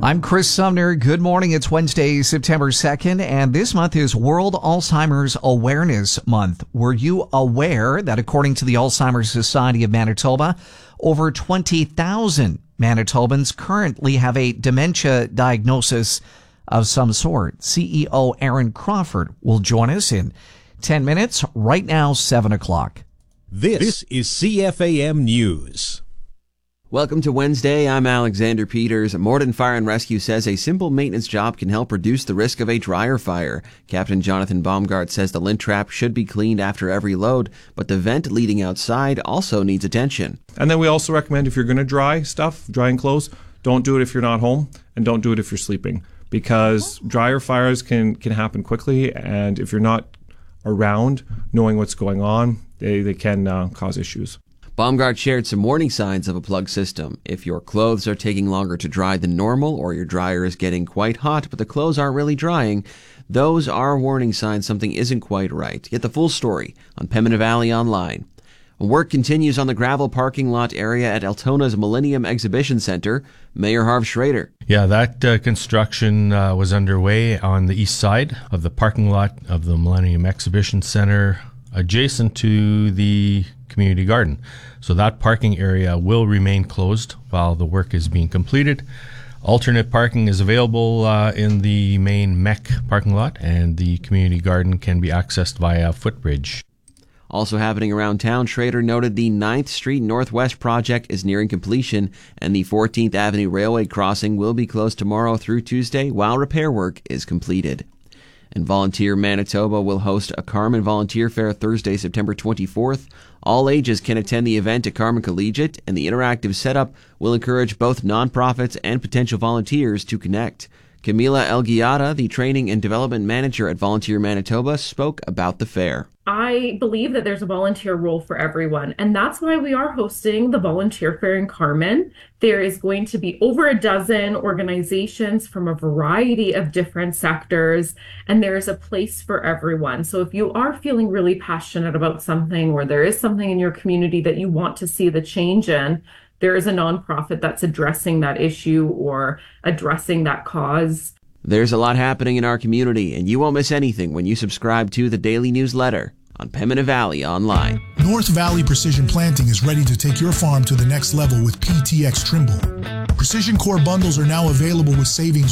I'm Chris Sumner. Good morning. It's Wednesday, September 2nd, and this month is World Alzheimer's Awareness Month. Were you aware that according to the Alzheimer's Society of Manitoba, over 20,000 Manitobans currently have a dementia diagnosis of some sort? CEO Aaron Crawford will join us in 10 minutes, right now, 7 o'clock. This is CFAM News. Welcome to Wednesday. I'm Alexander Peters. Morden Fire and Rescue says a simple maintenance job can help reduce the risk of a dryer fire. Captain Jonathan Baumgart says the lint trap should be cleaned after every load, but the vent leading outside also needs attention. And then we also recommend if you're going to drying clothes, don't do it if you're not home and don't do it if you're sleeping, because dryer fires can happen quickly, and if you're not around knowing what's going on, they can cause issues. Baumgart shared some warning signs of a plug system. If your clothes are taking longer to dry than normal, or your dryer is getting quite hot but the clothes aren't really drying, those are warning signs something isn't quite right. Get the full story on Pembina Valley Online. Work continues on the gravel parking lot area at Altona's Millennium Exhibition Center. Mayor Harv Schrader. Yeah, that construction was underway on the east side of the parking lot of the Millennium Exhibition Center, adjacent to the community garden. So that parking area will remain closed while the work is being completed. Alternate parking is available in the main MEC parking lot, and the community garden can be accessed via footbridge. Also happening around town, Schrader noted the 9th Street Northwest project is nearing completion, and the 14th Avenue Railway crossing will be closed tomorrow through Tuesday while repair work is completed. And Volunteer Manitoba will host a Carman Volunteer Fair Thursday, September 24th. All ages can attend the event at Carman Collegiate, and the interactive setup will encourage both nonprofits and potential volunteers to connect. Camila Elgiata, the Training and Development Manager at Volunteer Manitoba, spoke about the fair. I believe that there's a volunteer role for everyone, and that's why we are hosting the Volunteer Fair in Carman. There is going to be over a dozen organizations from a variety of different sectors, and there is a place for everyone. So if you are feeling really passionate about something, or there is something in your community that you want to see the change in, there is a nonprofit that's addressing that issue or addressing that cause. There's a lot happening in our community, and you won't miss anything when you subscribe to the daily newsletter on Pembina Valley Online. North Valley Precision Planting is ready to take your farm to the next level with PTx Trimble. Precision Core bundles are now available with savings